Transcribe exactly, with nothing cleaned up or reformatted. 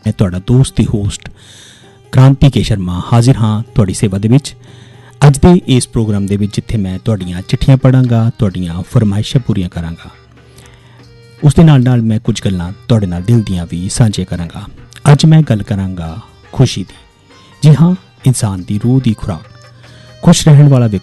मैं तुहाडा दोस्त ते होस्ट क्रांति के शर्मा हाजिर हाँ तुहाडी सेवा दे विच। अज दे इस प्रोग्राम दे विच जिथे मैं तुहाडीआं चिट्ठियां पढ़ांगा, तुहाडीआं फरमाइशां पूरीआं करांगा, उस दे नाल नाल मैं कुछ गल्लां तुहाडे नाल दिल दीआं भी सांझे करांगा। अज मैं गल करांगा खुशी दी। जी हाँ, इंसान दी रूह दी खुराक। खुश रहण वाला